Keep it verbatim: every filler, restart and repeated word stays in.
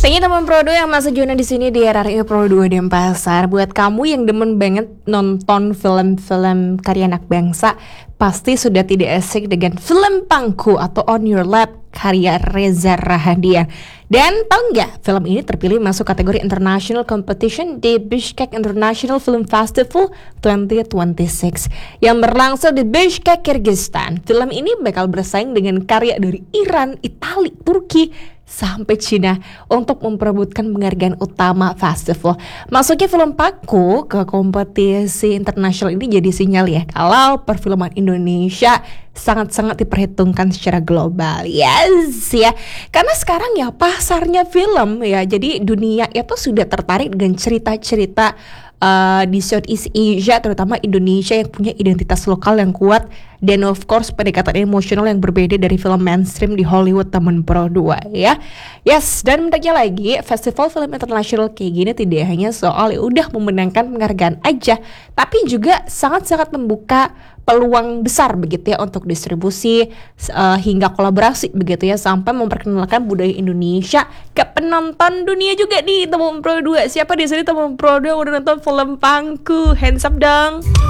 Stay teman Pro dua yang masih zona di sini di R R I Pro dua Denpasar. Buat kamu yang demen banget nonton film-film karya anak bangsa, pasti sudah tidak asing dengan film Pangku atau On Your Lap karya Reza Rahadian. Dan tahu nggak, film ini terpilih masuk kategori International Competition di Bishkek International Film Festival dua ribu dua puluh enam yang berlangsung di Bishkek, Kyrgyzstan. Film ini bakal bersaing dengan karya dari Iran, Italia, Turki, sampai Cina untuk memperebutkan penghargaan utama festival. Masuknya film Pangku ke kompetisi internasional ini jadi sinyal ya kalau perfilman Indonesia sangat-sangat diperhitungkan secara global. Yes ya. Karena sekarang ya pasarnya film ya. Jadi dunia itu sudah tertarik dengan cerita-cerita Uh, di Southeast Asia, terutama Indonesia yang punya identitas lokal yang kuat, dan of course pendekatan emosional yang berbeda dari film mainstream di Hollywood teman Pro dua ya. Yes, dan bentaknya lagi, festival film internasional kayak gini tidak hanya soal ya udah memenangkan penghargaan aja, tapi juga sangat-sangat membuka peluang besar begitu ya untuk distribusi uh, hingga kolaborasi begitu ya, sampai memperkenalkan budaya Indonesia ke penonton dunia juga nih teman Pro dua. Siapa di sini teman Pro dua udah nonton film Pangku? Hands up dong.